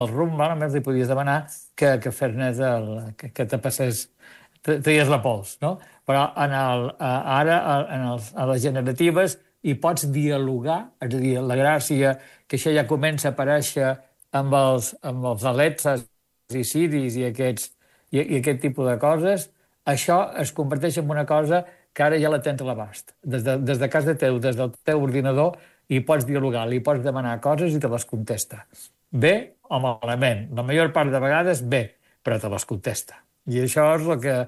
rumb, només li podies demanar que que te passés, treies la pols, no? Però ara, a les generatives, hi pots dialogar, és a dir, la gràcia que això ja comença a aparèixer amb els Alexas i Siris i aquest tipus de coses, això es converteix en una cosa que ara ja la tens a l'abast. Des de casa teu, des del teu ordinador, hi pots dialogar, li pots demanar coses i te les contesta. Bé o malament. La major part de vegades bé, però te les contesta. I això és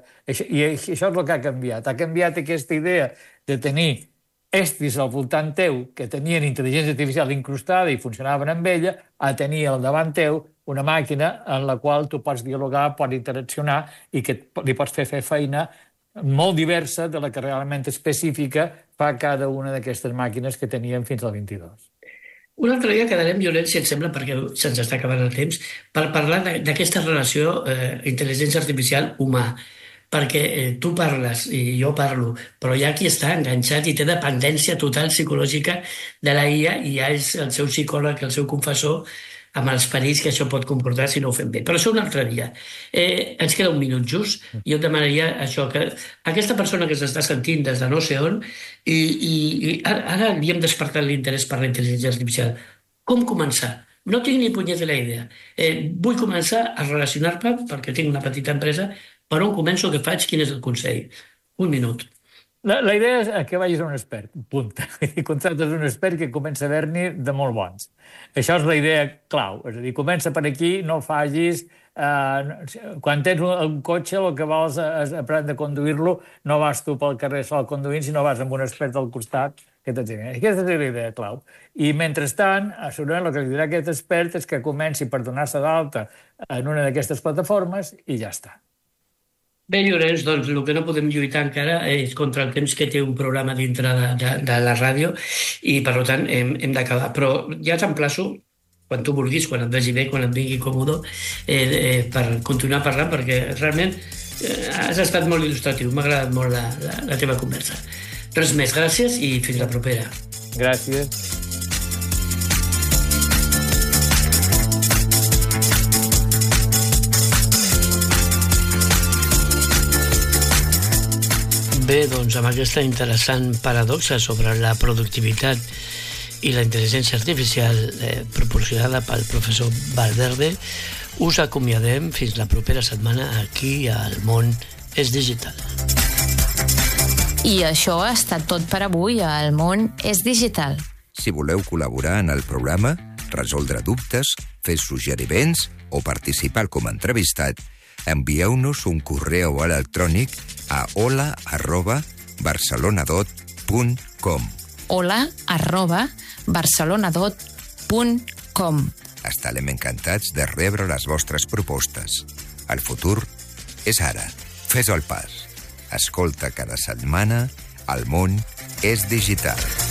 el que ha canviat. Ha canviat aquesta idea de tenir estris al voltant teu que tenien intel·ligència artificial incrustada i funcionaven amb ella, a tenir al davant teu una màquina en la qual tu pots dialogar, pots interaccionar i que li pots fer feina molt diversa de la que realment específica fa cada una d'aquestes màquines que teníem fins al 22. Un altre dia quedarem, Llorenç, si et sembla, perquè se'ns està acabant el temps, per parlar d'aquesta relació intel·ligència artificial humà. Perquè tu parles i jo parlo, però hi ha qui està enganxat i té dependència total psicològica de la IA i ja és el seu psicòleg, el seu confessor, amb els perills que això pot comportar si no ho fem bé. Però això un altre dia. Ens queda un minut just. Jo et demanaria això, que aquesta persona que s'està sentint des de no sé on i ara li hem despertat l'interès per la intel·ligència artificial. Com començar? No tinc ni punyetera idea. Vull començar a relacionar-me, perquè tinc una petita empresa, per on començo, què faig, quin és el consell? Un minut. La idea és que vagis a un expert, punt. I contractes un expert que comença a haver-n'hi de molt bons. Això és la idea clau. És a dir, comença per aquí, no facis... Quan tens un cotxe, el que vols és aprendre a conduir-lo, no vas tu pel carrer sol conduint, sinó vas amb un expert al costat que t'ensenyi. Aquesta és la idea clau. I mentrestant, segurament el que li dirà aquest expert és que comenci per donar-se d'alta en una d'aquestes plataformes i ja està. Bé, Llorenç, doncs el que no podem lluitar encara és contra el temps que té un programa dintre de la ràdio i, per tant, hem d'acabar. Però ja t'emplaço, quan tu vulguis, quan et vegi bé, quan et vingui còmode, per continuar parlant, perquè realment has estat molt il·lustratiu. M'ha agradat molt la teva conversa. Res més, gràcies i fins la propera. Gràcies. Bé, doncs amb aquesta interessant paradoxa sobre la productivitat i la intel·ligència artificial proporcionada pel professor Valverde, us acomiadem fins la propera setmana aquí al Món és Digital. I això ha estat tot per avui a El Món és Digital. Si voleu col·laborar en el programa, resoldre dubtes, fer suggeriments o participar com a entrevistat, envieu-nos un correu electrònic a hola@barcelonadot.com. hola@barcelonadot.com. Estarem encantats de rebre les vostres propostes. El futur és ara. Fes el pas. Escolta cada setmana El Món és Digital.